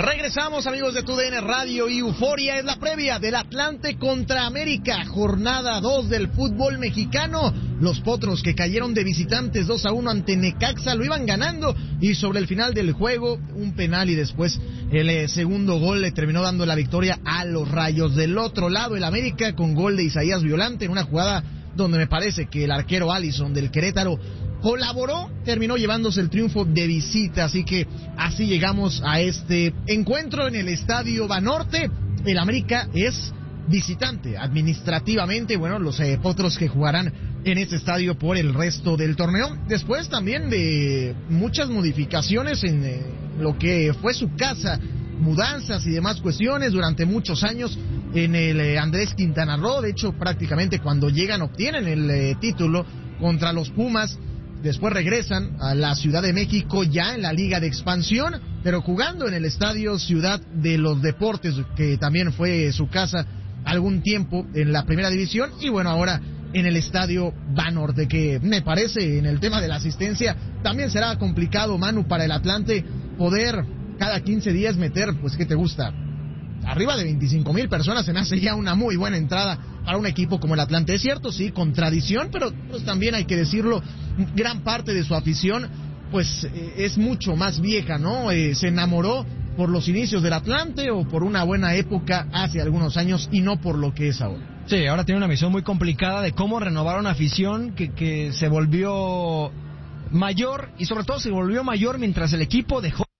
Regresamos, amigos de TUDN Radio y Euforia. Es la previa del Atlante contra América, jornada 2 del fútbol mexicano. Los Potros, que cayeron de visitantes 2-1 ante Necaxa, lo iban ganando, y sobre el final del juego, un penal y después el segundo gol le terminó dando la victoria a los Rayos. Del otro lado, el América, con gol de Isaías Violante en una jugada donde me parece que el arquero Alisson del Querétaro colaboró, terminó llevándose el triunfo de visita. Así que así llegamos a este encuentro en el Estadio Banorte. El América es visitante administrativamente, bueno, los Potros que jugarán en este estadio por el resto del torneo, después también de muchas modificaciones en lo que fue su casa, mudanzas y demás cuestiones durante muchos años en el Andrés Quintana Roo. De hecho, prácticamente cuando llegan obtienen el título contra los Pumas. Después regresan a la Ciudad de México ya en la Liga de Expansión, pero jugando en el Estadio Ciudad de los Deportes, que también fue su casa algún tiempo en la Primera División, y bueno, ahora en el Estadio Banorte, que me parece en el tema de la asistencia también será complicado, Manu, para el Atlante poder cada 15 días meter, pues, ¿qué te gusta? Arriba de 25,000 personas. Se me hace ya una muy buena entrada para un equipo como el Atlante. Es cierto, sí, con tradición, pero pues también hay que decirlo, gran parte de su afición pues es mucho más vieja, ¿no? Se enamoró por los inicios del Atlante o por una buena época hace algunos años y no por lo que es ahora. Sí, ahora tiene una misión muy complicada de cómo renovar una afición que se volvió mayor, y sobre todo se volvió mayor mientras el equipo dejó